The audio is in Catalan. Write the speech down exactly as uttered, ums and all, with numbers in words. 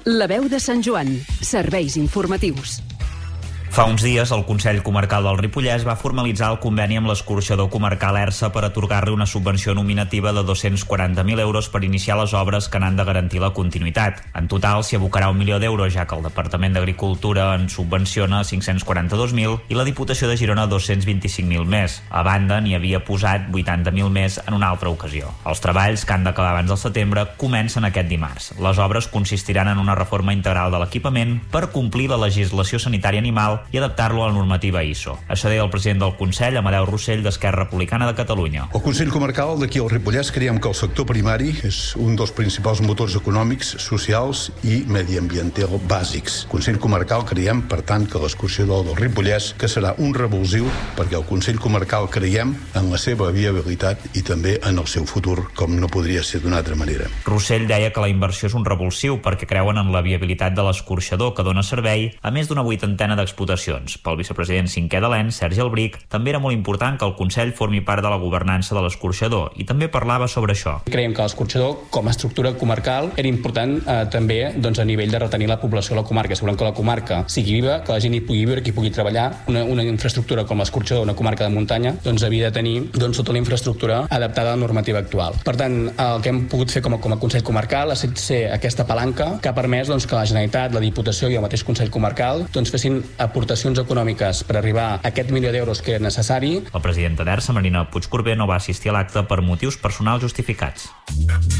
La veu de Sant Joan. Serveis informatius. Fa uns dies, el Consell Comarcal del Ripollès va formalitzar el conveni amb l'escorxador comarcal ERSA per atorgar-li una subvenció nominativa de dos-cents quaranta mil euros per iniciar les obres que n'han de garantir la continuïtat. En total, s'hi abocarà un milió d'euros, ja que el Departament d'Agricultura en subvenciona cinc-cents quaranta-dos mil i la Diputació de Girona dos-cents vint-i-cinc mil més. A banda, n'hi havia posat vuitanta mil més en una altra ocasió. Els treballs, que han d'acabar abans del setembre, comencen aquest dimarts. Les obres consistiran en una reforma integral de l'equipament per complir la legislació sanitària animal i adaptar-lo a la normativa I S O. Això deia el president del Consell, Amadeu Rossell, d'Esquerra Republicana de Catalunya. El Consell Comarcal d'aquí al Ripollès creiem que el sector primari és un dels principals motors econòmics, socials i mediambientals bàsics. El Consell Comarcal creiem, per tant, que l'escorxador del Ripollès que serà un revulsiu perquè el Consell Comarcal creiem en la seva viabilitat i també en el seu futur, com no podria ser d'una altra manera. Rossell deia que la inversió és un revulsiu perquè creuen en la viabilitat de l'escorxador que dona servei a més d'una vuitantena d'explotacions. Pel vicepresident cinquè de l'E N, Sergi Albric, també era molt important que el Consell formi part de la governança de l'escorxador i també parlava sobre això. Creiem que l'escorxador, com a estructura comarcal, era important eh, també doncs, a nivell de retenir la població de la comarca. Volem que la comarca sigui viva, que la gent hi pugui viure, que hi pugui treballar. Una, una infraestructura com l'escorxador, una comarca de muntanya, doncs havia de tenir doncs, tota la infraestructura adaptada a la normativa actual. Per tant, el que hem pogut fer com a, com a Consell Comarcal ha estat ser aquesta palanca que ha permès doncs, que la Generalitat, la Diputació i el mateix Consell Comarcal doncs, fessin aportacions econòmiques per arribar a aquest milió d'euros que era necessari. La presidenta d'ERSA, Marina Puigcorbé, no va assistir a l'acte per motius personals justificats.